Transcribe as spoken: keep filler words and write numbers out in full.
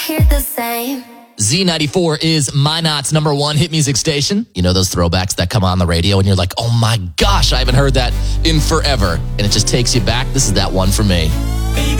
Hear the same. Z ninety-four is Minot's number one hit music station. You know those throwbacks that come on the radio and you're like, oh my gosh, I haven't heard that in forever. And it just takes you back. This is that one for me.